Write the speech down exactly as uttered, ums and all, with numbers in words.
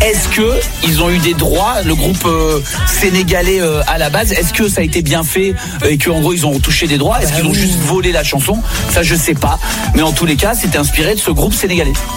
est-ce que ils ont eu des droits, le groupe euh, sénégalais euh, à la base, est-ce que ça a été bien fait euh, et qu'en gros ils ont touché des droits, est-ce qu'ils ont juste volé la chanson? Ça je sais pas, mais en tous les cas c'était inspiré de ce groupe sénégalais.